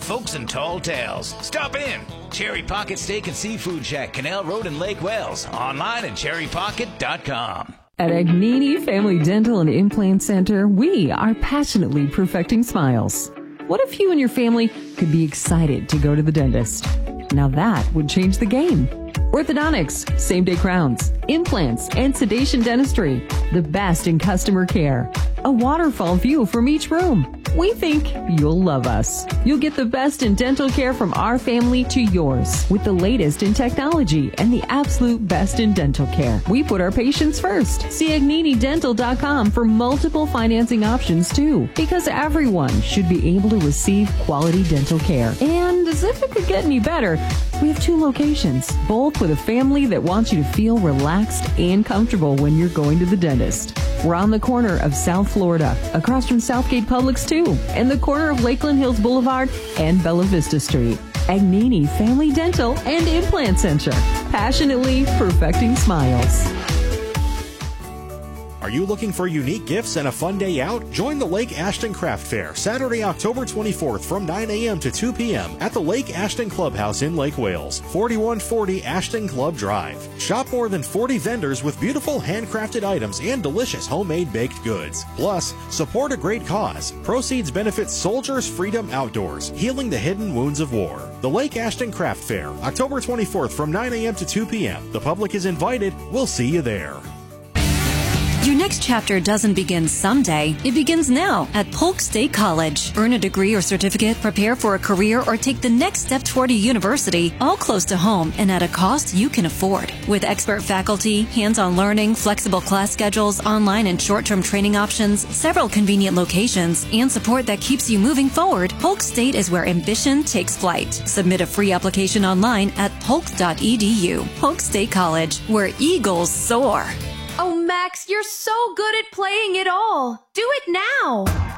folks in tall tales. Stop in. Cherry Pocket Steak and Seafood Shack, Canal Road in Lake Wales. Online at cherrypocket.com. At Agnini Family Dental and Implant Center, we are passionately perfecting smiles. What if you and your family could be excited to go to the dentist? Now that would change the game. Orthodontics, same-day crowns, implants, and sedation dentistry. The best in customer care. A waterfall view from each room. We think you'll love us. You'll get the best in dental care from our family to yours with the latest in technology and the absolute best in dental care. We put our patients first. See AgniniDental.com for multiple financing options too, because everyone should be able to receive quality dental care. And as if it could get any better, we have 2 locations, both with a family that wants you to feel relaxed and comfortable when you're going to the dentist. We're on the corner of South Florida, across from Southgate Publix 2, and the corner of Lakeland Hills Boulevard and Bella Vista Street. Agnini Family Dental and Implant Center, passionately perfecting smiles. Are you looking for unique gifts and a fun day out? Join the Lake Ashton Craft Fair, Saturday, October 24th from 9 a.m. to 2 p.m. at the Lake Ashton Clubhouse in Lake Wales, 4140 Ashton Club Drive. Shop more than 40 vendors with beautiful handcrafted items and delicious homemade baked goods. Plus, support a great cause. Proceeds benefit Soldiers Freedom Outdoors, healing the hidden wounds of war. The Lake Ashton Craft Fair, October 24th from 9 a.m. to 2 p.m. The public is invited. We'll see you there. Your next chapter doesn't begin someday. It begins now at Polk State College. Earn a degree or certificate, prepare for a career, or take the next step toward a university, all close to home and at a cost you can afford. With expert faculty, hands-on learning, flexible class schedules, online and short-term training options, several convenient locations, and support that keeps you moving forward, Polk State is where ambition takes flight. Submit a free application online at polk.edu. Polk State College, where eagles soar. Oh, Max, you're so good at playing it all. Do it now.